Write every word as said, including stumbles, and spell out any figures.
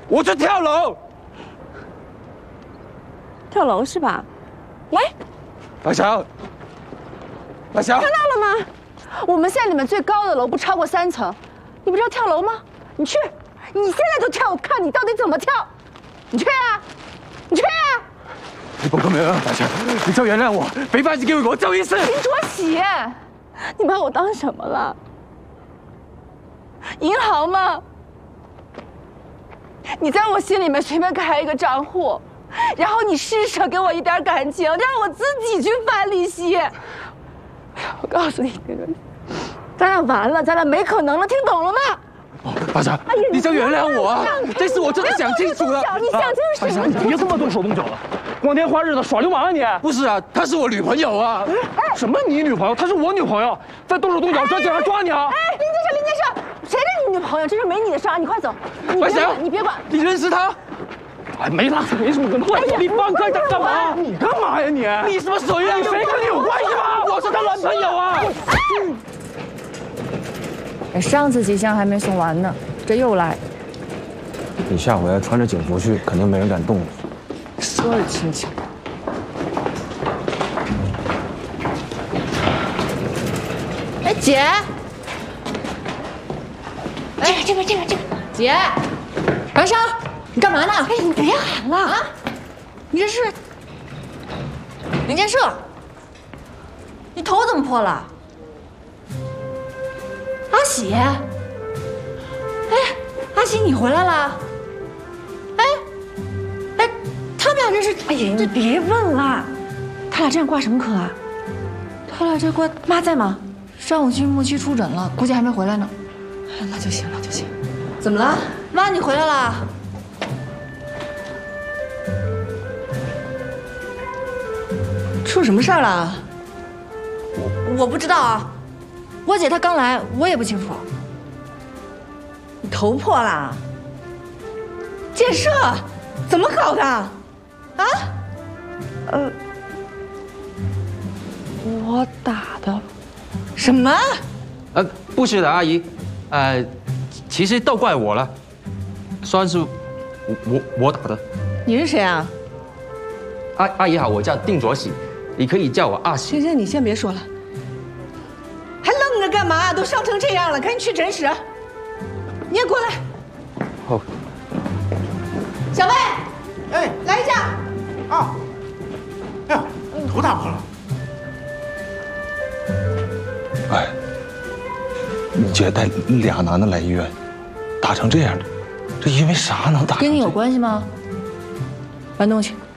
我去跳楼。 跳楼是吧？喂， 白强，白强， 看到了吗？我们县里面最高的楼不超过三层，你不知道跳楼吗？你去，你现在就跳，我看你到底怎么跳。你去啊，你去啊！ 你報個名啊，大強，你就原諒我，俾翻次機會我就一次。 林卓喜，你把我當什麼了？銀行嗎？你在我心里面隨便開一個賬戶，然後你施捨給我一點感情，讓我自己去翻利息。我告訴你，咱倆完了，咱倆沒可能了，聽懂了嗎？ 哦，大強，哎、你就原諒我啊！這次我真的想清楚了。 你想清楚什麼？ 別這麼動手動腳了，光天化日的耍流氓啊你！ 不是啊，她是我女朋友啊！ 什麼你女朋友？她是我女朋友，再動手動腳，抓警察抓你啊！ 哎，林先生，林先生，誰是你女朋友？這是沒你的事啊！你快走！ 白強， 你別管。 你認識她？ 哎，沒他沒什麼跟關係。你放開他幹嘛？你幹嘛呀你？ 你什麼水啊？ 你誰跟你有關係嗎？ 我是她男朋友啊！ 哎，上次幾箱還沒送完呢，這又來。 你下回穿着警服去，肯定沒人敢動你。 說得輕輕。哎，姐。哎，這個這個這個，姐，白生，你幹嘛呢？哎，你別喊了啊！你這是林建設，你頭怎麼破了？阿喜，哎，阿喜，你回來了？哎，哎，他們倆這是……哎呀，你別問了，他倆這樣掛什麼科啊？他倆這掛媽在嗎？上午去木樨出診了，估計還沒回來呢。哎，那就行，那就行。怎麼了？媽，你回來了？出什麼事了？我我不知道啊。我姐她剛來，我也不清楚。你頭破了？建設怎麼搞的？啊？呃，我打的。什麼？ 呃，不是的，阿姨，呃，其實都怪我了，算是我我我打的。 你是誰啊？ 阿阿姨好，我叫丁卓喜，你可以叫我阿喜。 行行，你先別說了。還愣着幹嘛？都傷成這樣了，趕緊去診室。你也過來。 好。 小魏， 哎， 來一下。 啊。哎呀，頭打破了。 哎，你姐帶倆男的來醫院，打成這樣的，這因為啥能打？ 跟你有關係嗎？搬東西。